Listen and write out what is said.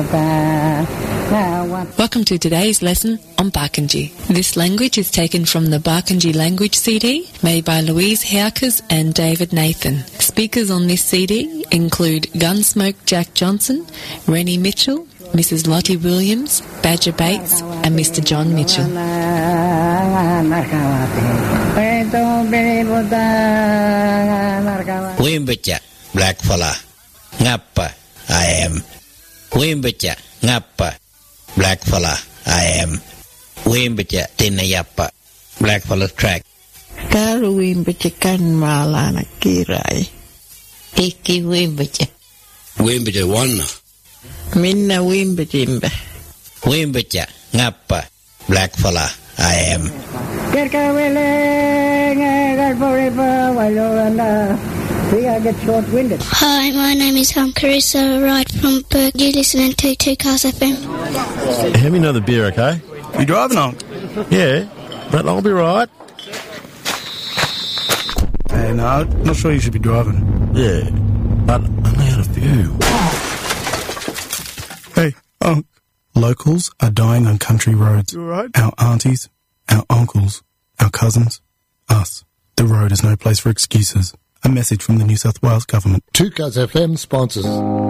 Welcome to today's lesson on Barkindji. This language is taken from the Barkindji Language CD made by Louise Howkers and David Nathan. Speakers on this CD include Gunsmoke Jack Johnson, Rennie Mitchell, Mrs. Lottie Williams, Badger Bates and Mr. John Mitchell. Wimbacha, blackfella, ngappa, I am. Wimbacha, ngappa, blackfella, I am. Wimbacha, tinayappa, blackfella track. Karu wimbacha kan malana kirai. Iki wimbacha. Wimbacha wanna. Minna wimbachimba. Wimbacha, ngappa, blackfella, I am. Hi, my name is Carissa Wright from Burke. You're listening to 2 Cars FM. Hand me another beer, okay? You driving on? Yeah, but I'll be right. Hey, no, not sure you should be driving. Yeah, but I only had a few. Hey, locals are dying on country roads. You all right? Our aunties, our uncles, our cousins, us. The road is no place for excuses. A message from the New South Wales Government. 2 Cars FM sponsors.